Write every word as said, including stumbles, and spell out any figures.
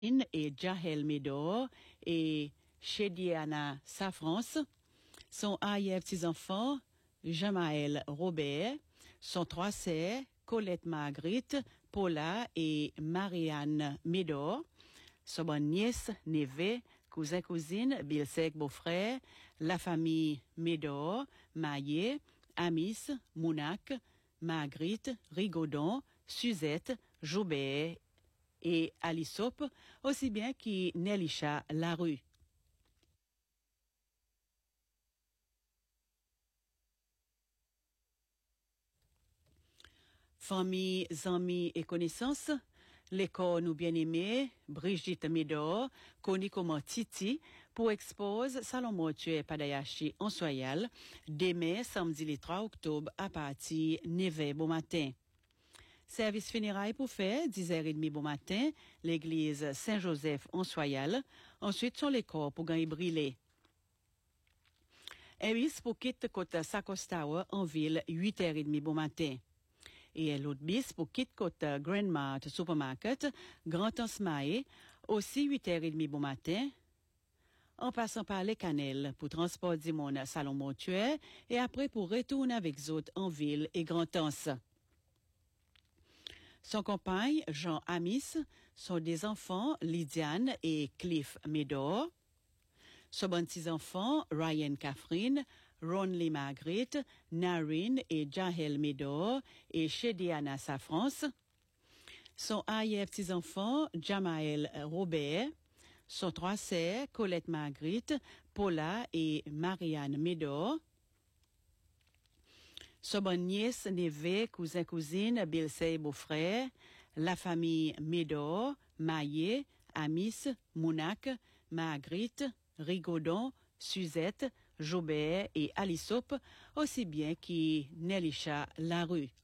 et Jahel Médor et Chediana Safrance, son arrière petits-enfants, Jamaël Robert, son trois sœurs, Colette Marguerite, Paula et Marianne Médor, son bonne nièce, neveu, cousin, cousine, Bilsec, beau-frère, la famille Médor, Maillé, Amis, Mounac, Marguerite, Rigaudon, Suzette, Joubert et Alisop, aussi bien que Nelisha Larue. Famille, amis et connaissances, l'école nous bien-aimée, Brigitte Médor, connue comme Titi, pour expose Salon Mortuaire Padayashi en Soyal, demain, samedi le trois octobre, à partir de neuf heures bon matin. Service funérailles pour faire, dix heures trente bon matin, l'église Saint-Joseph en Soyal, ensuite sur les corps pour gagner brûler. Eris pour quitter côte Sakos Tower en ville, huit heures trente bon matin. Et l'autre bis pour quitter côte Grand Mart Supermarket, Grand Ansmaé, aussi huit heures trente bon matin, en passant par les Canels pour transport du monde à Salon Mortuaire et après pour retourner avec autres en ville et Grand Anse. Son compagne, Jean Amis, sont des enfants, Lydiane et Cliff Médor. Son bon petits-enfants, Ryan Catherine, Ronley Marguerite, Narine et Jahel Médor et Chediana Safrance. Son arrière-petits-enfants, Jamaël Robert. Son trois sœurs, Colette Marguerite, Paula et Marianne Médor. Son bonne nièce, neveu, cousin, cousine, Bilsey, beau-frère, la famille Médor, Maillé, Amis, Mounac, Marguerite, Rigaudon, Suzette, Joubert et Alisop, aussi bien que Nelisha Larue.